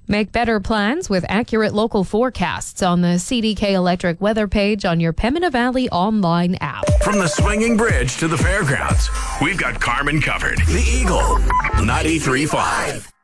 Make better plans with accurate local forecasts on the CDK Electric weather page on your Pembina Valley online app. From the swinging bridge to the fairgrounds, we've got Carmen covered. The Eagle, 93.5.